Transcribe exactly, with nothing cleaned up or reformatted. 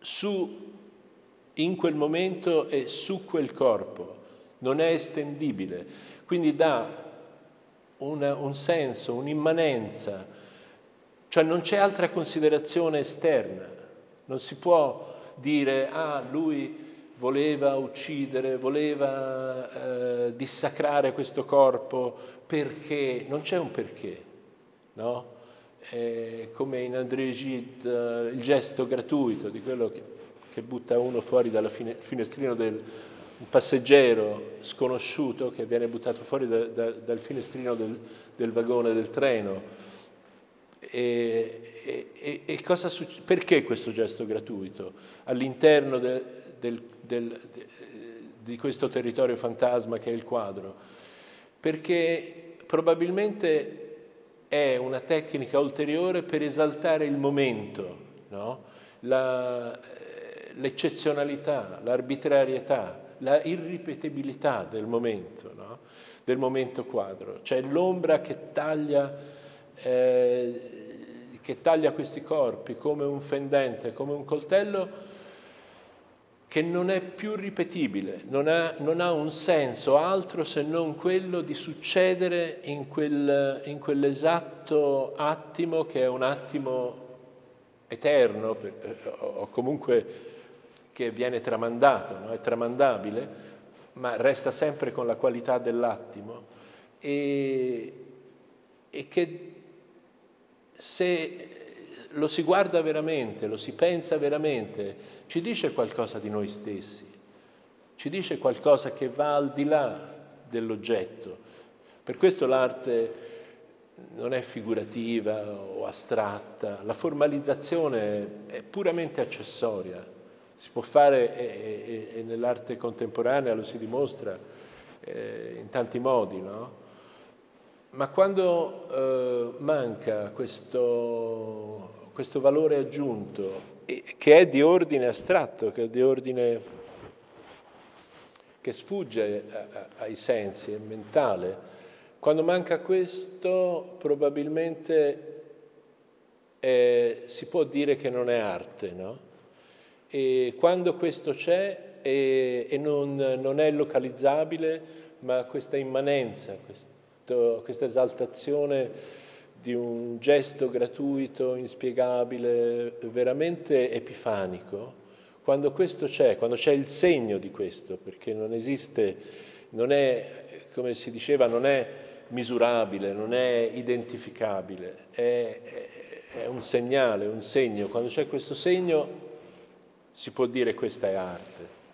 su, in quel momento e su quel corpo, non è estendibile, quindi dà una, un senso, un'immanenza, cioè non c'è altra considerazione esterna, non si può dire ah lui voleva uccidere, voleva eh, dissacrare questo corpo perché, non c'è un perché, no? È come in André Gide, il gesto gratuito di quello che, che butta uno fuori dal fine, finestrino del un passeggero sconosciuto che viene buttato fuori da, da, dal finestrino del, del vagone del treno. E, e, e cosa succede? Perché questo gesto gratuito all'interno de, del, del, de, di questo territorio fantasma che è il quadro? Perché probabilmente è una tecnica ulteriore per esaltare il momento, no? La, l'eccezionalità, l'arbitrarietà, la irripetibilità del momento, no? Del momento quadro. C'è l'ombra che taglia, eh, che taglia questi corpi come un fendente, come un coltello, che non è più ripetibile, non ha, non ha un senso altro se non quello di succedere in, quel, in quell'esatto attimo che è un attimo eterno, o comunque che viene tramandato, no? È tramandabile, ma resta sempre con la qualità dell'attimo, e, e che se lo si guarda veramente, lo si pensa veramente, ci dice qualcosa di noi stessi, ci dice qualcosa che va al di là dell'oggetto. Per questo l'arte non è figurativa o astratta, la formalizzazione è puramente accessoria, si può fare e, e, e nell'arte contemporanea lo si dimostra eh, in tanti modi, no? Ma quando eh, manca questo, questo valore aggiunto, e, che è di ordine astratto, che è di ordine che sfugge a, a, ai sensi, è mentale, quando manca questo probabilmente eh, si può dire che non è arte, no? E quando questo c'è e, e non, non è localizzabile, ma questa immanenza, questo, questa esaltazione di un gesto gratuito, inspiegabile, veramente epifanico, quando questo c'è, quando c'è il segno di questo, perché non esiste, non è, come si diceva, non è misurabile, non è identificabile, è, è, è un segnale, un segno. Quando c'è questo segno si può dire questa è arte.